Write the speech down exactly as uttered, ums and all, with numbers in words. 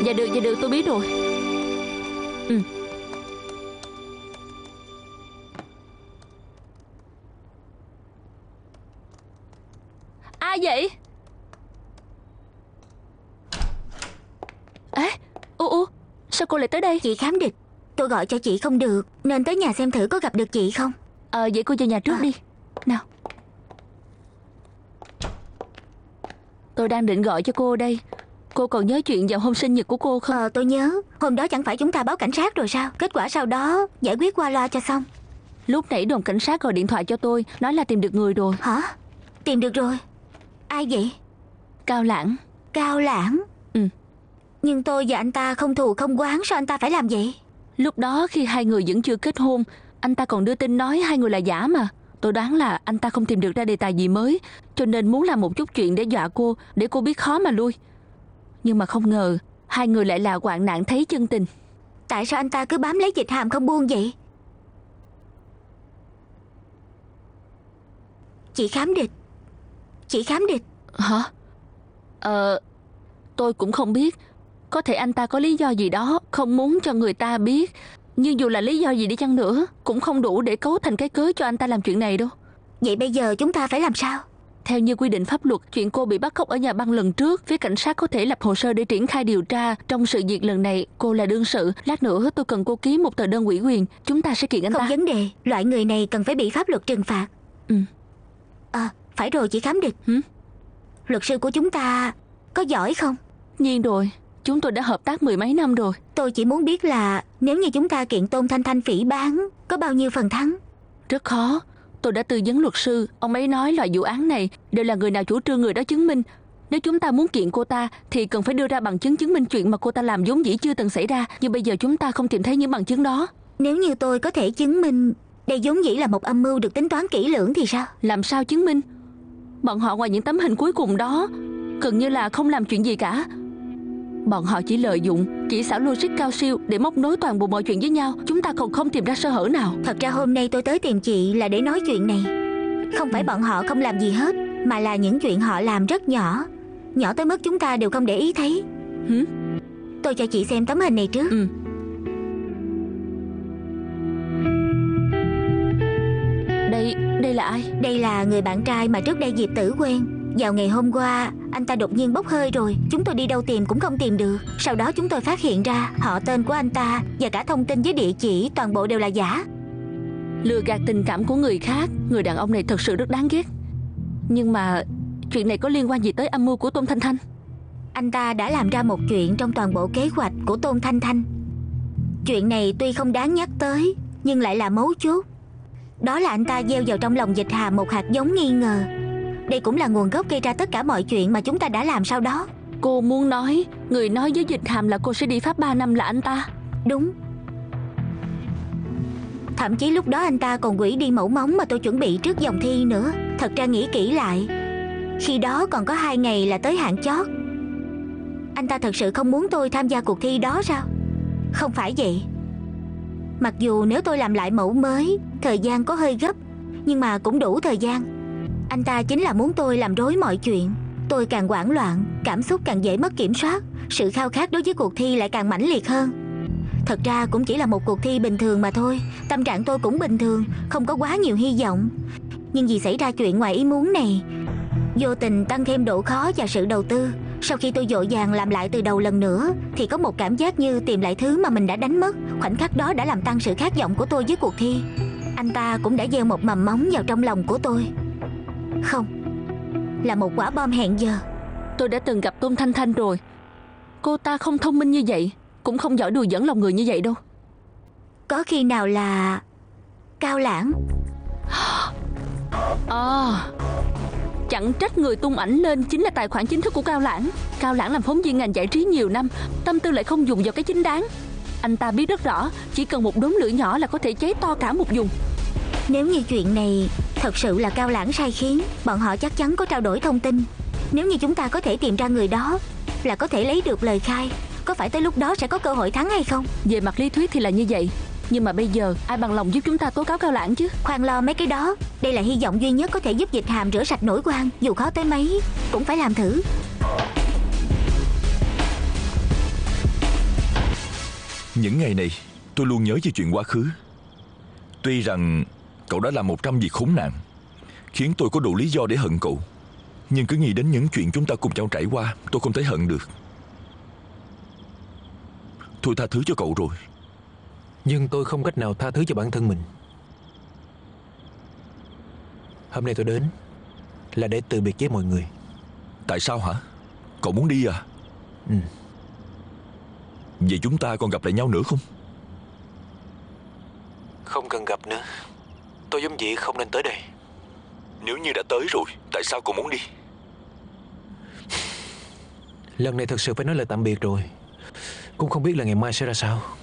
Dạ được, dạ được, tôi biết rồi. Ừ. Ai vậy? Ê, u u, sao cô lại tới đây? Chị khám địch. Tôi gọi cho chị không được, nên tới nhà xem thử có gặp được chị không. Ờ, vậy cô vào nhà trước à. đi. Nào. Tôi đang định gọi cho cô đây. Cô còn nhớ chuyện vào hôm sinh nhật của cô không? Ờ, tôi nhớ. Hôm đó chẳng phải chúng ta báo cảnh sát rồi sao? Kết quả sau đó giải quyết qua loa cho xong. Lúc nãy đồn cảnh sát gọi điện thoại cho tôi, nói là tìm được người rồi. Hả? Tìm được rồi? Ai vậy? Cao Lãng. Cao Lãng? Ừ. Nhưng tôi và anh ta không thù không oán, sao anh ta phải làm vậy? Lúc đó khi hai người vẫn chưa kết hôn, anh ta còn đưa tin nói hai người là giả mà. Tôi đoán là anh ta không tìm được ra đề tài gì mới, cho nên muốn làm một chút chuyện để dọa cô, để cô biết khó mà lui. Nhưng mà không ngờ hai người lại là hoạn nạn thấy chân tình. Tại sao anh ta cứ bám lấy Dịch Hàm không buông vậy? Chị khám địch. Chị khám địch. Hả? Ờ, tôi cũng không biết. Có thể anh ta có lý do gì đó không muốn cho người ta biết. Nhưng dù là lý do gì đi chăng nữa, cũng không đủ để cấu thành cái cớ cho anh ta làm chuyện này đâu. Vậy bây giờ chúng ta phải làm sao? Theo như quy định pháp luật, chuyện cô bị bắt cóc ở nhà băng lần trước, phía cảnh sát có thể lập hồ sơ để triển khai điều tra. Trong sự việc lần này, cô là đương sự. Lát nữa tôi cần cô ký một tờ đơn ủy quyền. Chúng ta sẽ kiện anh không ta. Không vấn đề. Loại người này cần phải bị pháp luật trừng phạt. Ừ. À, phải rồi chị khám địch. Hử? Luật sư của chúng ta có giỏi không? Nhiên rồi. Chúng tôi đã hợp tác mười mấy năm rồi. Tôi chỉ muốn biết là nếu như chúng ta kiện Tôn Thanh Thanh phỉ báng, có bao nhiêu phần thắng? Rất khó. Tôi đã tư vấn luật sư. Ông ấy nói loại vụ án này đều là người nào chủ trương người đó chứng minh. Nếu chúng ta muốn kiện cô ta thì cần phải đưa ra bằng chứng chứng minh chuyện mà cô ta làm vốn dĩ chưa từng xảy ra. Nhưng bây giờ chúng ta không tìm thấy những bằng chứng đó. Nếu như tôi có thể chứng minh đây vốn dĩ là một âm mưu được tính toán kỹ lưỡng thì sao? Làm sao chứng minh? Bọn họ ngoài những tấm hình cuối cùng đó gần như là không làm chuyện gì cả. Bọn họ chỉ lợi dụng kỹ xảo logic cao siêu để móc nối toàn bộ mọi chuyện với nhau. Chúng ta còn không tìm ra sơ hở nào. Thật ra hôm nay tôi tới tìm chị là để nói chuyện này. Không phải bọn họ không làm gì hết, mà là những chuyện họ làm rất nhỏ, nhỏ tới mức chúng ta đều không để ý thấy. Hử? Tôi cho chị xem tấm hình này trước. Ừ. Đây, đây là ai? Đây là người bạn trai mà trước đây Diệp Tử quen. Vào ngày hôm qua, anh ta đột nhiên bốc hơi rồi. Chúng tôi đi đâu tìm cũng không tìm được. Sau đó chúng tôi phát hiện ra họ tên của anh ta và cả thông tin với địa chỉ toàn bộ đều là giả. Lừa gạt tình cảm của người khác. Người đàn ông này thật sự rất đáng ghét. Nhưng mà chuyện này có liên quan gì tới âm mưu của Tôn Thanh Thanh? Anh ta đã làm ra một chuyện trong toàn bộ kế hoạch của Tôn Thanh Thanh. Chuyện này tuy không đáng nhắc tới, nhưng lại là mấu chốt. Đó là anh ta gieo vào trong lòng Dịch Hàm một hạt giống nghi ngờ. Đây cũng là nguồn gốc gây ra tất cả mọi chuyện mà chúng ta đã làm sau đó. Cô muốn nói người nói với Dịch Hàm là cô sẽ đi Pháp ba năm là anh ta? Đúng. Thậm chí lúc đó anh ta còn hủy đi mẫu móng mà tôi chuẩn bị trước vòng thi nữa. Thật ra nghĩ kỹ lại, khi đó còn có hai ngày là tới hạn chót. Anh ta thật sự không muốn tôi tham gia cuộc thi đó sao? Không phải vậy. Mặc dù nếu tôi làm lại mẫu mới, thời gian có hơi gấp, nhưng mà cũng đủ thời gian. Anh ta chính là muốn tôi làm rối mọi chuyện. Tôi càng hoảng loạn, cảm xúc càng dễ mất kiểm soát. Sự khao khát đối với cuộc thi lại càng mãnh liệt hơn. Thật ra cũng chỉ là một cuộc thi bình thường mà thôi. Tâm trạng tôi cũng bình thường, không có quá nhiều hy vọng. Nhưng vì xảy ra chuyện ngoài ý muốn này, vô tình tăng thêm độ khó và sự đầu tư. Sau khi tôi vội vàng làm lại từ đầu lần nữa, thì có một cảm giác như tìm lại thứ mà mình đã đánh mất. Khoảnh khắc đó đã làm tăng sự khát vọng của tôi với cuộc thi. Anh ta cũng đã gieo một mầm móng vào trong lòng của tôi. Không, là một quả bom hẹn giờ. Tôi đã từng gặp Tôn Thanh Thanh rồi. Cô ta không thông minh như vậy, cũng không giỏi đùa dẫn lòng người như vậy đâu. Có khi nào là Cao Lãng? À, chẳng trách người tung ảnh lên chính là tài khoản chính thức của Cao Lãng. Cao Lãng làm phóng viên ngành giải trí nhiều năm, tâm tư lại không dùng vào cái chính đáng. Anh ta biết rất rõ, chỉ cần một đốm lửa nhỏ là có thể cháy to cả một vùng. Nếu như chuyện này thật sự là Cao Lãng sai khiến, bọn họ chắc chắn có trao đổi thông tin. Nếu như chúng ta có thể tìm ra người đó, là có thể lấy được lời khai. Có phải tới lúc đó sẽ có cơ hội thắng hay không? Về mặt lý thuyết thì là như vậy. Nhưng mà bây giờ ai bằng lòng giúp chúng ta tố cáo Cao Lãng chứ? Khoan lo mấy cái đó. Đây là hy vọng duy nhất có thể giúp Dịch Hàm rửa sạch nỗi oan. Dù khó tới mấy cũng phải làm thử. Những ngày này tôi luôn nhớ về chuyện quá khứ. Tuy rằng cậu đã làm một trăm việc khốn nạn, khiến tôi có đủ lý do để hận cậu, nhưng cứ nghĩ đến những chuyện chúng ta cùng nhau trải qua, tôi không thể hận được. Tôi tha thứ cho cậu rồi. Nhưng tôi không cách nào tha thứ cho bản thân mình. Hôm nay tôi đến là để từ biệt với mọi người. Tại sao hả? Cậu muốn đi à? Ừ. Vậy chúng ta còn gặp lại nhau nữa không? Không cần gặp nữa. Tôi giống vậy không nên tới đây. Nếu như đã tới rồi, tại sao cậu muốn đi? Lần này thật sự phải nói lời tạm biệt rồi. Cũng không biết là ngày mai sẽ ra sao.